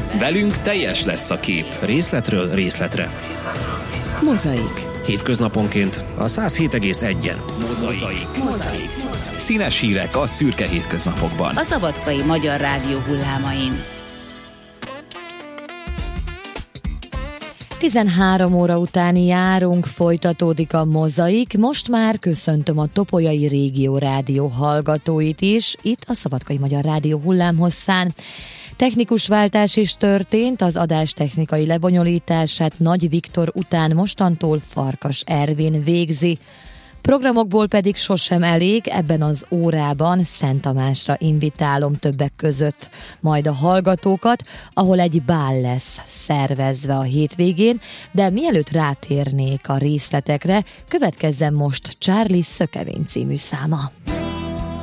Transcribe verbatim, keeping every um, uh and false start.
Velünk teljes lesz a kép. Részletről részletre. Mozaik. Hétköznaponként a száz hét egész egyen. Mozaik. Mozaik. Színes hírek a szürke hétköznapokban. A Szabadkai Magyar Rádió hullámain. tizenhárom óra utáni járunk, folytatódik a Mozaik. Most már köszöntöm a Topolyai Régió Rádió hallgatóit is, itt a Szabadkai Magyar Rádió hullámhosszán. Technikus váltás is történt, az adás technikai lebonyolítását Nagy Viktor után mostantól Farkas Ervin végzi. Programokból pedig sosem elég, ebben az órában Szent Tamásra invitálom többek között majd a hallgatókat, ahol egy bál lesz szervezve a hétvégén, de mielőtt rátérnék a részletekre, következzen most Charlie Szökevény című száma.